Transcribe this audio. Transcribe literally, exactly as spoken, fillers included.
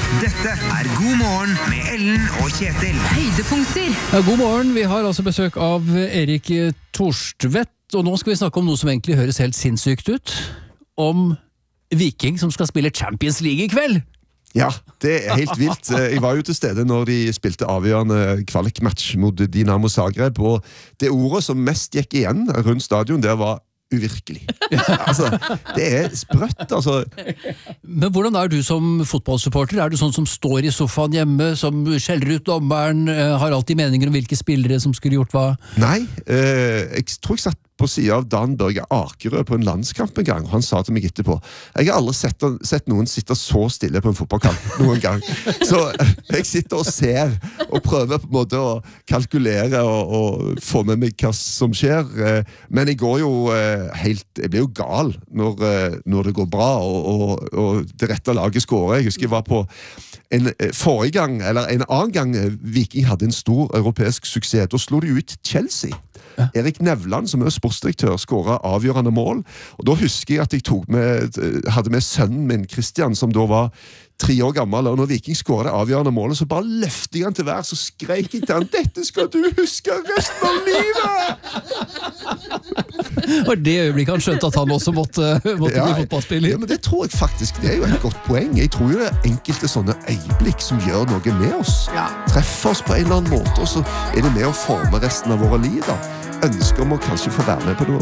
Dette er God morgen med Ellen og Kjetil. Høydepunkter. Ja, god morgen, vi har altså besøk av Erik Thorstvedt, og nå skal vi snakke om noe som egentlig høres helt sinnssykt ut. Om Viking som skal spille Champions League i kveld. Ja, det er helt vilt. Jeg var jo til stede når de spilte avgjørende kvalikmatch mot Dinamo Zagreb, og det ordet som mest gikk igjen rundt stadion, det var uvirkelig. Altså, det er sprøtt, altså. Men hvordan er du som fotballsupporter? Er du sånn som står i sofaen hjemme, som skjeller ut dommeren, har alltid meninger om hvilke spillere som skulle gjort hva? Nei, eh, jeg tror jeg satt på siden av Dan Børge Akerø på en landskamp en gang, og han sa til meg etterpå, jeg har aldri sett, sett noen sitte så stille på en fotballkamp noen gang. Så jeg sitter og ser, og prøver på en måte å kalkulere og, og få med meg hva som skjer, men jeg går jo helt, jeg blir jo gal når, når det går bra, og, og, og det rette laget skårer. Jeg husker jeg var på en forrige gang, eller en annen gang Viking hadde en stor europeisk suksess, da slo de ut Chelsea. Erik Nevland, som er sportsdirektør, skåret avgjørende mål, og da husker jeg at jeg tok med, hadde med sønnen min, Christian, som da var tre år gammel, og når Viking skåret avgjørende målet, så bare løfte jeg han til hver, så skrek jeg til han, dette skal du huske resten av livet! Og det øyeblikket han skjønte at han også måtte, måtte ja, bli fotballspiller. Ja, men det tror jeg faktisk, det er jo et godt poeng. Jeg tror jo det er enkelte sånne øyeblikk som gjør noe med oss. Ja. Treffer oss på en eller annen måte, og så er det med å forme resten av våre liv da. Ønsker om å kanskje få være med på noe